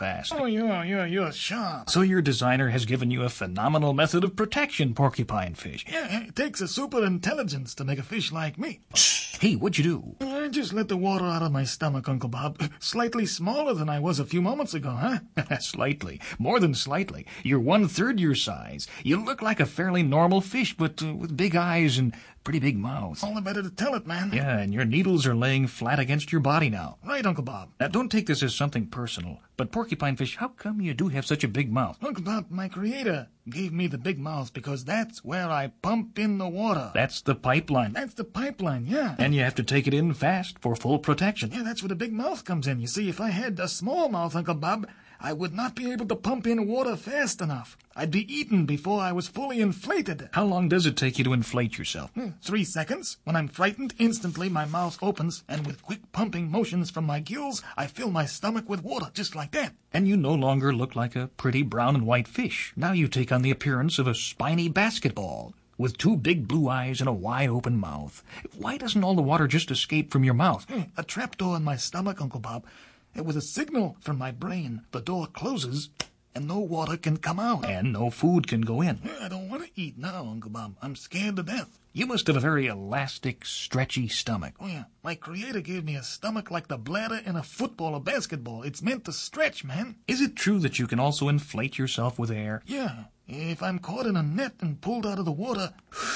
fast. Oh, you're sharp. So your designer has given you a phenomenal method of protection, Porcupine Fish. Yeah, it takes a super intelligence to make a fish like me. Hey, what'd you do? I just let the water out of my stomach, Uncle Bob. Slightly smaller than I was a few moments ago, huh? Slightly. More than slightly. You're 1/3 your size. You look like a fairly normal fish, but with big eyes and pretty big mouth. All the better to tell it, man. Yeah, and your needles are laying flat against your body now. Right, Uncle Bob. Now, don't take this as something personal, but Porcupine Fish, how come you do have such a big mouth? Uncle Bob, my creator gave me the big mouth because that's where I pump in the water. That's the pipeline. That's the pipeline, yeah. And you have to take it in fast for full protection. Yeah, that's where the big mouth comes in. You see, if I had a small mouth, Uncle Bob, I would not be able to pump in water fast enough. I'd be eaten before I was fully inflated. How long does it take you to inflate yourself? 3 seconds. When I'm frightened, instantly my mouth opens, and with quick pumping motions from my gills, I fill my stomach with water, just like that. And you no longer look like a pretty brown and white fish. Now you take on the appearance of a spiny basketball, with 2 big blue eyes and a wide-open mouth. Why doesn't all the water just escape from your mouth? A trapdoor in my stomach, Uncle Bob. With a signal from my brain, the door closes, and no water can come out. And no food can go in. I don't want to eat now, Uncle Bob. I'm scared to death. You must have a very elastic, stretchy stomach. Oh, yeah. My creator gave me a stomach like the bladder in a football or basketball. It's meant to stretch, man. Is it true that you can also inflate yourself with air? Yeah. If I'm caught in a net and pulled out of the water,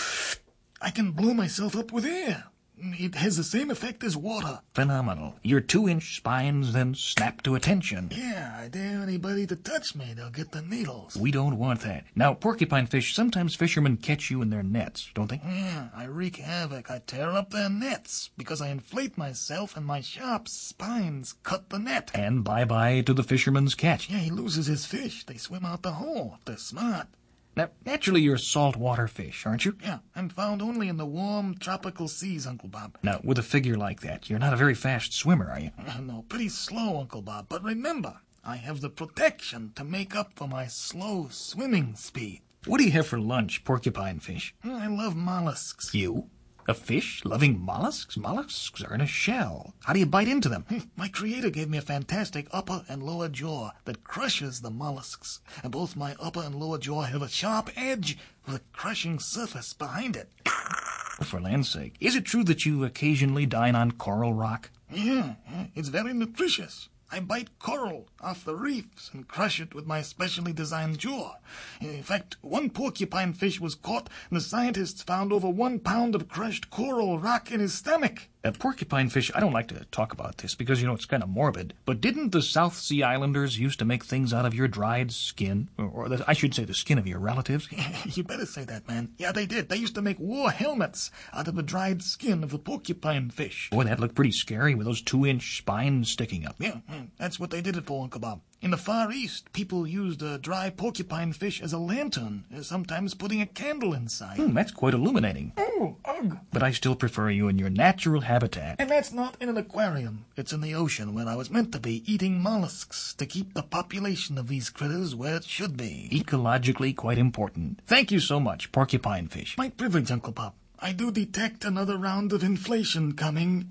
I can blow myself up with air. It has the same effect as water. Phenomenal. Your 2-inch spines then snap to attention. Yeah, I dare anybody to touch me. They'll get the needles. We don't want that. Now, Porcupine Fish, sometimes fishermen catch you in their nets, don't they? Yeah, I wreak havoc. I tear up their nets because I inflate myself and my sharp spines cut the net. And bye-bye to the fisherman's catch. Yeah, he loses his fish. They swim out the hole. They're smart. Now, naturally, you're saltwater fish, aren't you? Yeah, I'm found only in the warm, tropical seas, Uncle Bob. Now, with a figure like that, you're not a very fast swimmer, are you? No, pretty slow, Uncle Bob. But remember, I have the protection to make up for my slow swimming speed. What do you have for lunch, Porcupine Fish? I love mollusks. You? A fish loving mollusks? Mollusks are in a shell. How do you bite into them? My creator gave me a fantastic upper and lower jaw that crushes the mollusks. And both my upper and lower jaw have a sharp edge with a crushing surface behind it. For land's sake, is it true that you occasionally dine on coral rock? Yeah, it's very nutritious. I bite coral off the reefs and crush it with my specially designed jaw. In fact, one porcupine fish was caught, and the scientists found over 1 pound of crushed coral rock in his stomach. Porcupine Fish, I don't like to talk about this because, it's kind of morbid, but didn't the South Sea Islanders used to make things out of your dried skin? I should say the skin of your relatives? You better say that, man. Yeah, they did. They used to make war helmets out of the dried skin of the porcupine fish. Boy, that looked pretty scary with those 2-inch spines sticking up. Yeah, that's what they did it for, Uncle Bob. In the Far East, people used a dry porcupine fish as a lantern, sometimes putting a candle inside. That's quite illuminating. Oh, ugh. But I still prefer you in your natural habitat. And that's not in an aquarium. It's in the ocean where I was meant to be, eating mollusks to keep the population of these critters where it should be. Ecologically quite important. Thank you so much, Porcupine Fish. My privilege, Uncle Bob. I do detect another round of inflation coming.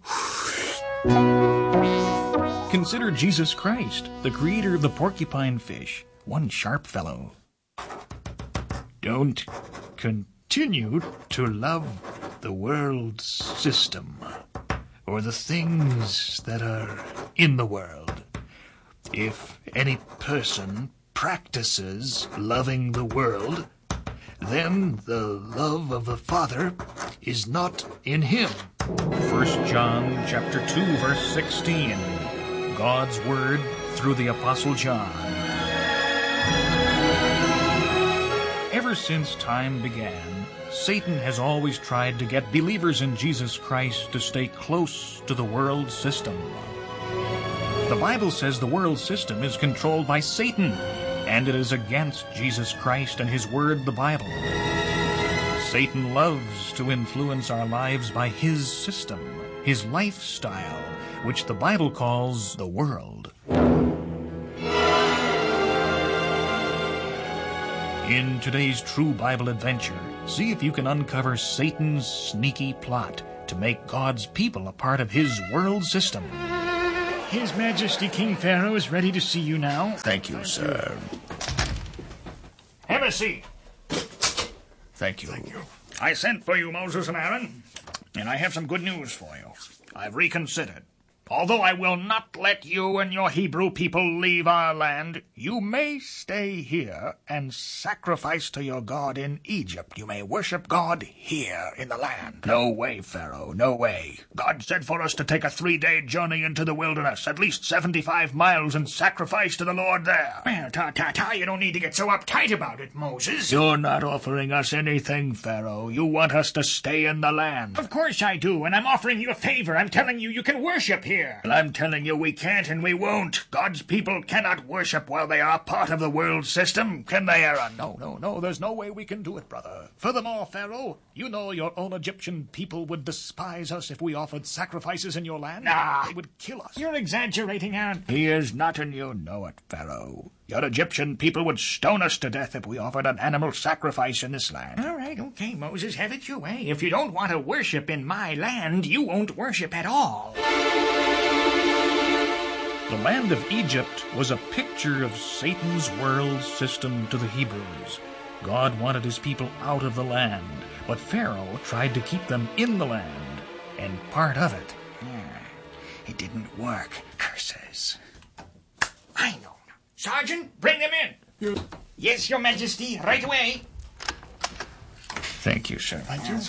Consider Jesus Christ, the creator of the porcupine fish, one sharp fellow. Don't continue to love the world system or the things that are in the world. If any person practices loving the world, then the love of the Father is not in him. 1 John chapter 2, verse 16. God's Word through the Apostle John. Ever since time began, Satan has always tried to get believers in Jesus Christ to stay close to the world system. The Bible says the world system is controlled by Satan, and it is against Jesus Christ and his Word, the Bible. Satan loves to influence our lives by his system, his lifestyle, which the Bible calls the world. In today's True Bible Adventure, see if you can uncover Satan's sneaky plot to make God's people a part of his world system. His Majesty King Pharaoh is ready to see you now. Thank you, sir. Have a seat. Thank you. I sent for you, Moses and Aaron, and I have some good news for you. I've reconsidered. Although I will not let you and your Hebrew people leave our land, you may stay here and sacrifice to your God in Egypt. You may worship God here in the land. No way, Pharaoh, no way. God said for us to take a 3-day journey into the wilderness, at least 75 miles, and sacrifice to the Lord there. Well, you don't need to get so uptight about it, Moses. You're not offering us anything, Pharaoh. You want us to stay in the land. Of course I do, and I'm offering you a favor. I'm telling you can worship here. Well, I'm telling you we can't and we won't. God's people cannot worship while they are part of the world system, can they, Aaron? No, there's no way we can do it, brother. Furthermore, Pharaoh, you know your own Egyptian people would despise us if we offered sacrifices in your land. They would kill us. You're exaggerating, Aaron. He is not, and you know it, Pharaoh. Your Egyptian people would stone us to death if we offered an animal sacrifice in this land. All right, okay, Moses, have it your way. If you don't want to worship in my land, you won't worship at all. The land of Egypt was a picture of Satan's world system to the Hebrews. God wanted his people out of the land, but Pharaoh tried to keep them in the land, and part of it. It didn't work. Curses. I know. Sergeant, bring them in. Yes, Your Majesty, right away. Thank you, sir. Thank you.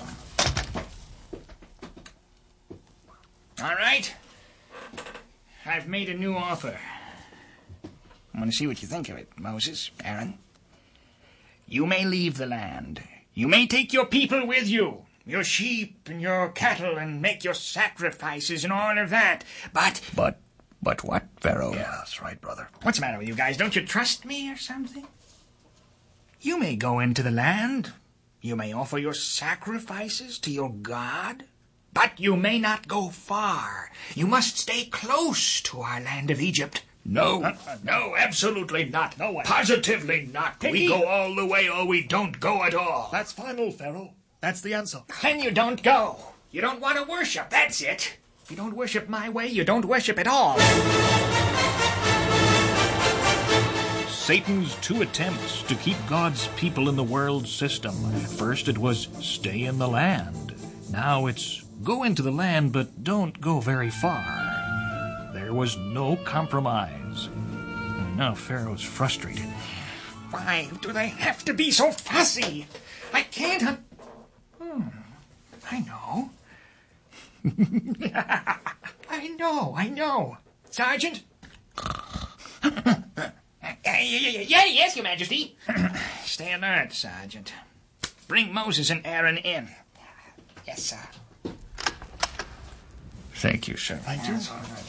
All right. I've made a new offer. I want to see what you think of it, Moses, Aaron. You may leave the land. You may take your people with you, your sheep and your cattle, and make your sacrifices and all of that. But what, Pharaoh? Yeah, that's right, brother. What's the matter with you guys? Don't you trust me or something? You may go into the land. You may offer your sacrifices to your God. But you may not go far. You must stay close to our land of Egypt. No, no, absolutely not. No way. Positively not. We go all the way or we don't go at all. That's final, Pharaoh. That's the answer. Then you don't go. You don't want to worship. That's it. If you don't worship my way, you don't worship at all. Satan's 2 attempts to keep God's people in the world system. First it was stay in the land. Now it's go into the land, but don't go very far. There was no compromise. And now Pharaoh's frustrated. Why do they have to be so fussy? I can't... I know. I know. Sergeant? Yes, Your Majesty. Stay alert, Sergeant. Bring Moses and Aaron in. Yes, sir. Thank you, sir. Thank you.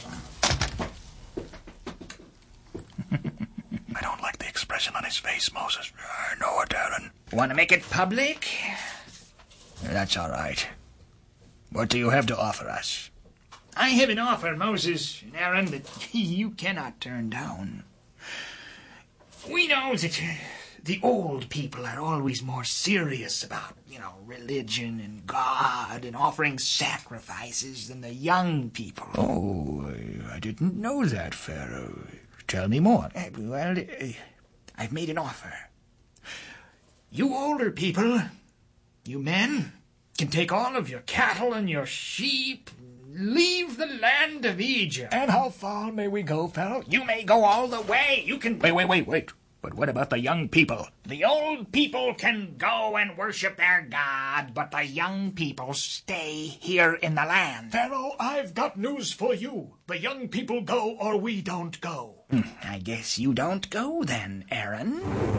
I don't like the expression on his face, Moses. I know it, Aaron. Want to make it public? That's all right. What do you have to offer us? I have an offer, Moses and Aaron, that you cannot turn down. We know that the old people are always more serious about, religion and God and offering sacrifices than the young people. Oh, I didn't know that, Pharaoh. Tell me more. Well, I've made an offer. You older people, you men, can take all of your cattle and your sheep, leave the land of Egypt. And how far may we go, Pharaoh? You may go all the way. You can... Wait. But what about the young people? The old people can go and worship their God, but the young people stay here in the land. Pharaoh, I've got news for you. The young people go or we don't go. I guess you don't go then, Aaron.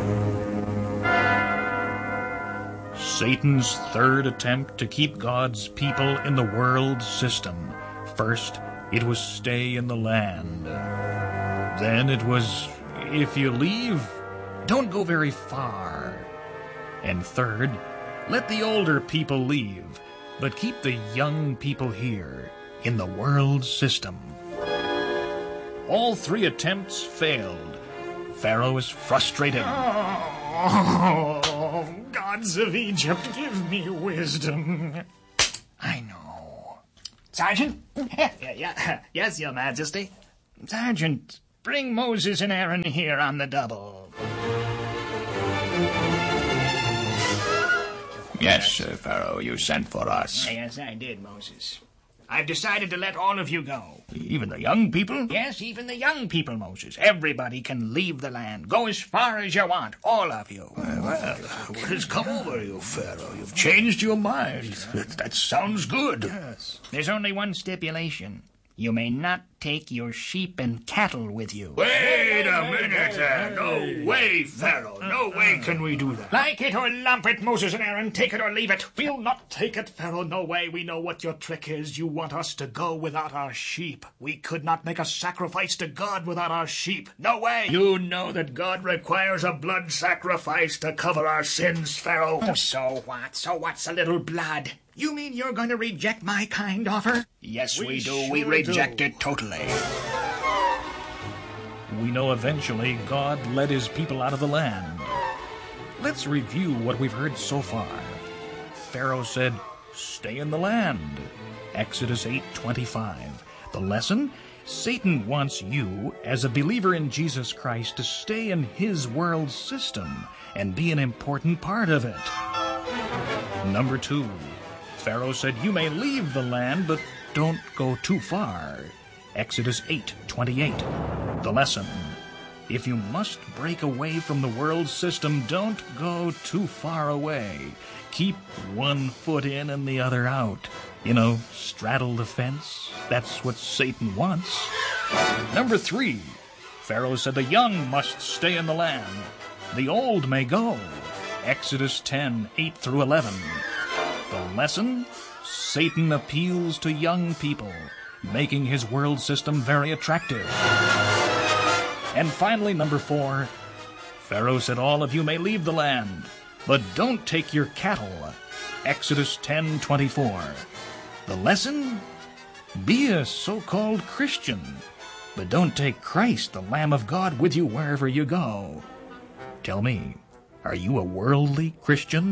Satan's 3rd attempt to keep God's people in the world system. First, it was stay in the land. Then it was... if you leave, don't go very far. And third, let the older people leave, but keep the young people here in the world system. All 3 attempts failed. Pharaoh is frustrated. Oh, gods of Egypt, give me wisdom. I know. Sergeant? Yes, Your Majesty. Sergeant, bring Moses and Aaron here on the double. Yes, Pharaoh, you sent for us. Yes, I did, Moses. I've decided to let all of you go. Even the young people? Yes, even the young people, Moses. Everybody can leave the land. Go as far as you want, all of you. Well, what has come over you, Pharaoh? You've changed your mind. That sounds good. Yes. There's only one stipulation. You may not take your sheep and cattle with you. Wait a minute. No way, Pharaoh. No way can we do that. Like it or lump it, Moses and Aaron. Take it or leave it. We'll not take it, Pharaoh. No way. We know what your trick is. You want us to go without our sheep. We could not make a sacrifice to God without our sheep. No way. You know that God requires a blood sacrifice to cover our sins, Pharaoh. Oh, so what? So what's a little blood? You mean you're going to reject my kind offer? Yes, we do. sure We reject do. it totally. We know eventually God led his people out of the land. Let's review what we've heard so far. Pharaoh said, "Stay in the land." Exodus 8:25. The lesson? Satan wants you, as a believer in Jesus Christ, to stay in his world system and be an important part of it. Number 2. Pharaoh said, "You may leave the land, but don't go too far." Exodus 8:28. The lesson: if you must break away from the world system, don't go too far away. Keep one foot in and the other out. You know, straddle the fence. That's what Satan wants. Number 3. Pharaoh said the young must stay in the land. The old may go. Exodus 10:8-11. The lesson? Satan appeals to young people, making his world system very attractive. And finally, number 4, Pharaoh said all of you may leave the land, but don't take your cattle. Exodus 10:24. The lesson? Be a so-called Christian, but don't take Christ, the Lamb of God, with you wherever you go. Tell me, are you a worldly Christian?